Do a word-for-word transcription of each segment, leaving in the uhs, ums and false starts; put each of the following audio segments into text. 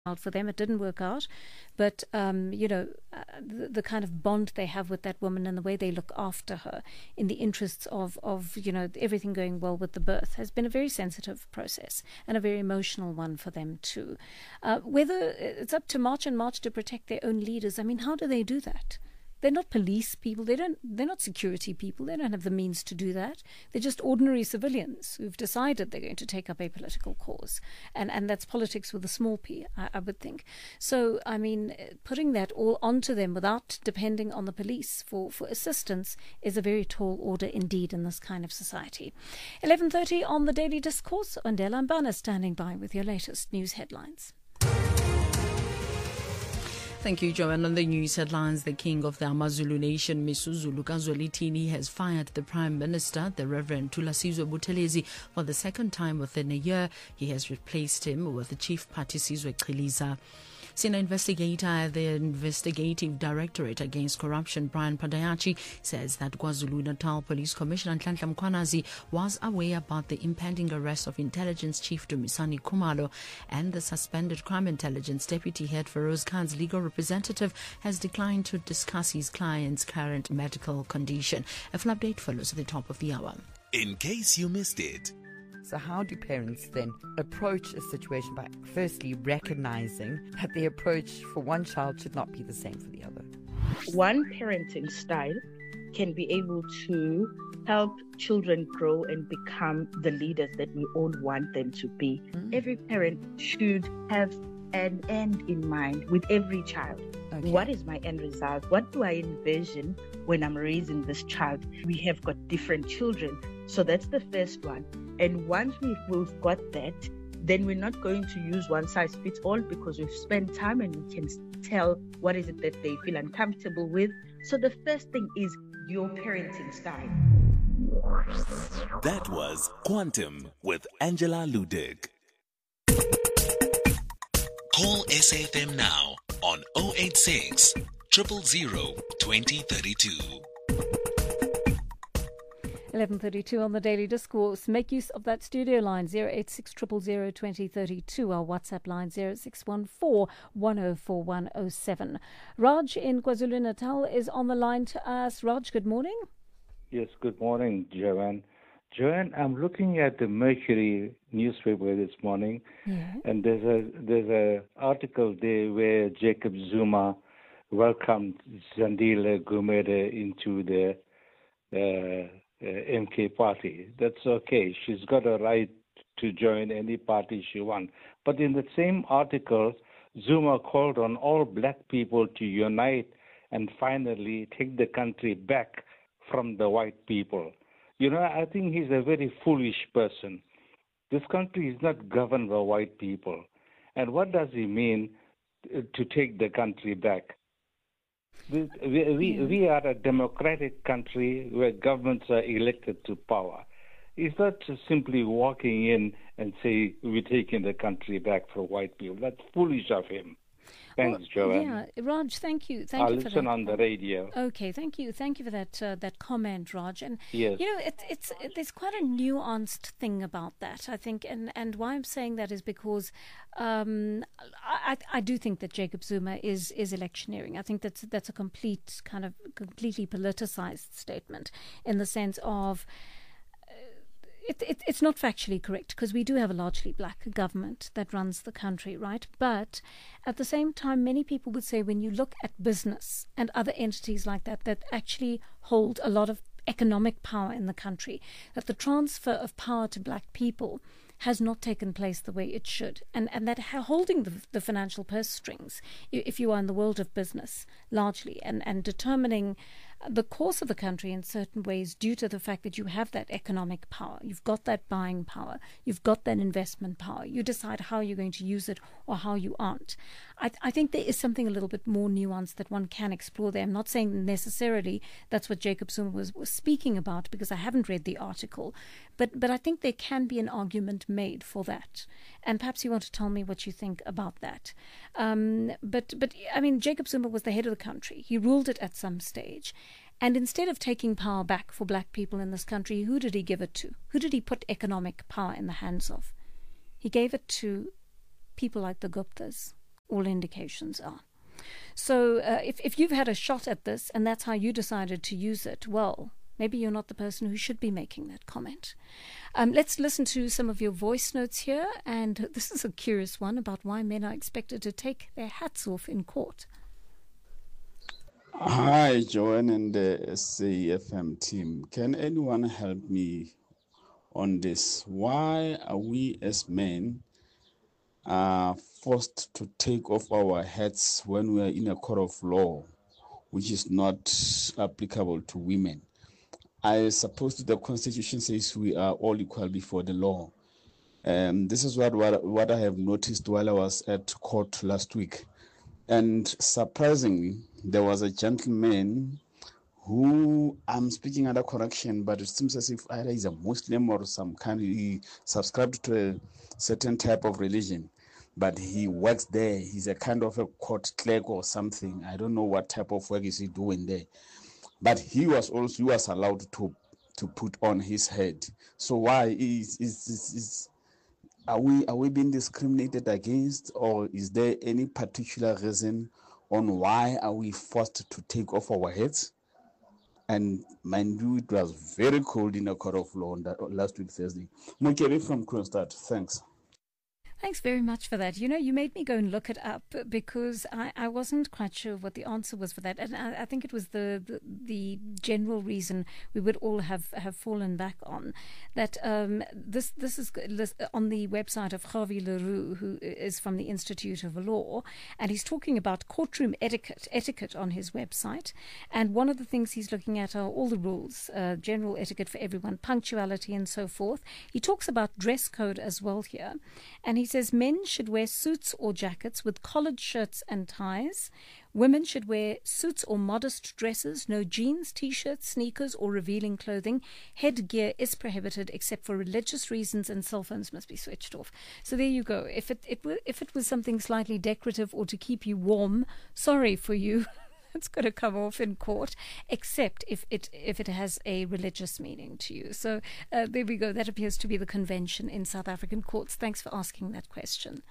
out for them. It didn't work out. But, um, you know, uh, the, the kind of bond they have with that woman and the way they look after her in the interests of, of, you know, everything going well with the birth has been a very sensitive process and a very emotional one for them too. Uh, whether it's up to March and March to protect their own leaders, I mean, how do they do that? They're not police people. They don't. They're not security people. They don't have the means to do that. They're just ordinary civilians who've decided they're going to take up a political cause, and and that's politics with a small p. I, I would think. So I mean, putting that all onto them without depending on the police for for assistance is a very tall order indeed in this kind of society. Eleven thirty on the Daily Discourse. Andela Mbana standing by with your latest news headlines. Thank you, Joanne. On the news headlines, the king of the Amazulu nation, Misuzulu Kazwelithini, has fired the Prime Minister, the Reverend Thulasizwe Buthelezi, for the second time within a year. He has replaced him with the Chief Party Sizwe Qhiliza. Senior investigator at the Investigative Directorate Against Corruption, Brian Padayachi, says that KwaZulu-Natal Police Commissioner Nhlanhla Mkhwanazi was aware about the impending arrest of Intelligence Chief Dumisani Khumalo, and the suspended Crime Intelligence Deputy Head Feroz Khan's legal representative has declined to discuss his client's current medical condition. A full update follows at the top of the hour. In case you missed it. So how do parents then approach a situation by firstly recognizing that the approach for one child should not be the same for the other? One parenting style can be able to help children grow and become the leaders that we all want them to be. Mm. Every parent should have an end in mind with every child. Okay. What is my end result? What do I envision when I'm raising this child? We have got different children. So that's the first one. And once we've, we've got that, then we're not going to use one size fits all, because we've spent time and we can tell what is it that they feel uncomfortable with. So the first thing is your parenting style. That was Quantum with Angela Ludig. Call S A F M now on zero eight six, zero zero zero, two zero three two. eleven thirty-two on the Daily Discourse. Make use of that studio line zero eight six, zero zero zero, two zero three two. Our WhatsApp line zero six one four, one zero four one zero seven. Raj in KwaZulu-Natal is on the line to us. Raj, good morning. Yes, good morning, Joanne. Joanne, I'm looking at the Mercury newspaper this morning, yeah. and there's a there's a article there where Jacob Zuma welcomed Zandile Gumede into the uh, uh, M K party. That's okay. She's got a right to join any party she wants. But in the same article, Zuma called on all black people to unite and finally take the country back from the white people. You know, I think he's a very foolish person. This country is not governed by white people. And what does he mean to take the country back? We, we, we are a democratic country where governments are elected to power. It's not simply walking in and say we're taking the country back for white people. That's foolish of him. Thanks, well, Joanne. Yeah, Raj, thank you. Thank I'll you for listen that. on the radio. Okay, thank you. Thank you for that uh, that comment, Raj. And yes. you know, it, it's it, there's quite a nuanced thing about that, I think. And, and why I'm saying that is because um, I I do think that Jacob Zuma is is electioneering. I think that's that's a complete kind of completely politicized statement in the sense of. It, it, it's not factually correct, because we do have a largely black government that runs the country, right? But at the same time, many people would say when you look at business and other entities like that that actually hold a lot of economic power in the country, that the transfer of power to black people has not taken place the way it should. And and that holding the, the financial purse strings, if you are in the world of business largely, and, and determining the course of the country in certain ways due to the fact that you have that economic power, you've got that buying power, you've got that investment power, you decide how you're going to use it or how you aren't. I, th- I think there is something a little bit more nuanced that one can explore there. I'm not saying necessarily that's what Jacob Zuma was, was speaking about, because I haven't read the article, but, but I think there can be an argument made for that. And perhaps you want to tell me what you think about that. Um, but, but I mean, Jacob Zuma was the head of the country. He ruled it at some stage. And instead of taking power back for black people in this country, who did he give it to? Who did he put economic power in the hands of? He gave it to people like the Guptas, all indications are. So uh, if, if you've had a shot at this and that's how you decided to use it, well, maybe you're not the person who should be making that comment. Um, let's listen to some of your voice notes here. And this is a curious one about why men are expected to take their hats off in court. Hi, Joanne and the S A F M team. Can anyone help me on this? Why are we as men uh, forced to take off our hats when we are in a court of law, which is not applicable to women? I suppose the Constitution says we are all equal before the law. Um, this is what, what, what I have noticed while I was at court last week. And surprisingly, there was a gentleman who, I'm speaking under correction, but it seems as if either he's a Muslim or some kind of, he subscribed to a certain type of religion, but he works there. He's a kind of a court clerk or something. I don't know what type of work is he doing there. But he was also he was allowed to to put on his head. So why is is is, is are we are we being discriminated against, or is there any particular reason on why are we forced to take off our heads? And mind you, it was very cold in the court of law on that, last week Thursday. Mokele from Kronstadt. Thanks. Thanks very much for that. You know, you made me go and look it up because I, I wasn't quite sure what the answer was for that. And I, I think it was the, the the general reason we would all have, have fallen back on. That um, this this is on the website of Javi Leroux, who is from the Institute of Law, and he's talking about courtroom etiquette, etiquette on his website. And one of the things he's looking at are all the rules, uh, general etiquette for everyone, punctuality and so forth. He talks about dress code as well here. And he says men should wear suits or jackets with collared shirts and ties. Women should wear suits or modest dresses, no jeans, T-shirts, sneakers, or revealing clothing. Headgear is prohibited except for religious reasons, and cell phones must be switched off. So there you go. If it, it if it was something slightly decorative or to keep you warm, sorry for you. It's going to come off in court, except if it if it has a religious meaning to you. So uh, there we go. That appears to be the convention in South African courts. Thanks for asking that question.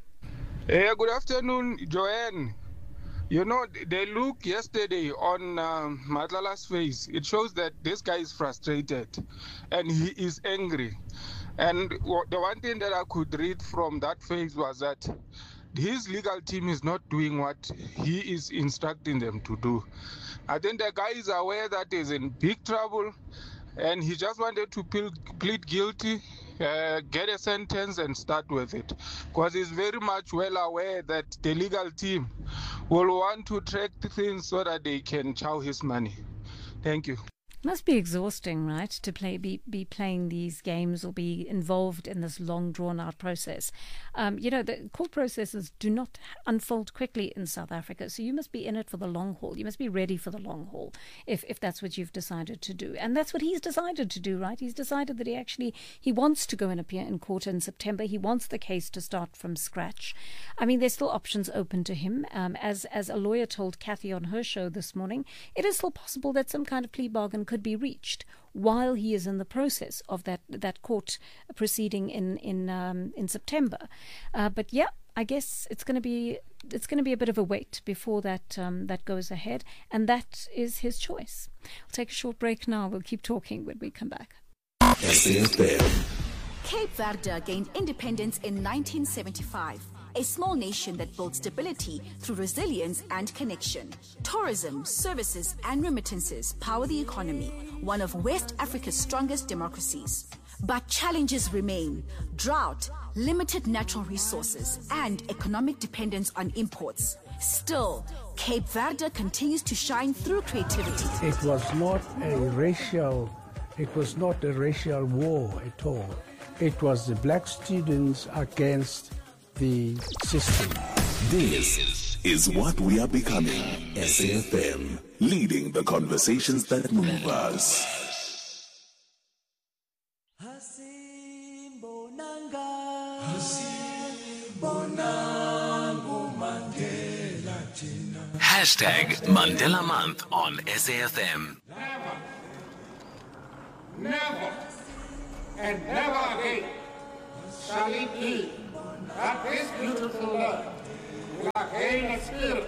Hey, good afternoon, Joanne. You know, the look yesterday on um, Matlala's face, it shows that this guy is frustrated and he is angry. And the one thing that I could read from that face was that his legal team is not doing what he is instructing them to do. I think the guy is aware that he's in big trouble and he just wanted to plead guilty, uh, get a sentence and start with it. Because he's very much well aware that the legal team will want to track things so that they can chow his money. Thank you. Must be exhausting, right, to play, be, be playing these games or be involved in this long, drawn-out process. Um, you know, the court processes do not unfold quickly in South Africa, so you must be in it for the long haul. You must be ready for the long haul if, if that's what you've decided to do. And that's what he's decided to do, right? He's decided that he actually, he wants to go and appear in court in September. He wants the case to start from scratch. I mean, there's still options open to him. Um, as, as a lawyer told Kathy on her show this morning, it is still possible that some kind of plea bargain could be reached while he is in the process of that that court proceeding in in um, in September. Uh, but yeah, I guess it's going to be it's going to be a bit of a wait before that um, that goes ahead, and that is his choice. We'll take a short break now. We'll keep talking when we come back. Cape Verde gained independence in nineteen seventy-five. A small nation that built stability through resilience and connection. Tourism, services, and remittances power the economy, one of West Africa's strongest democracies. But challenges remain: drought, limited natural resources, and economic dependence on imports. Still, Cape Verde continues to shine through creativity. It was not a racial, it was not a racial war at all. It was the black students against the system. This is what we are becoming. S A F M, leading the conversations that move us. Hashtag Mandela Month on S A F M. Never, never, and never again shall it be that this beautiful love Sir.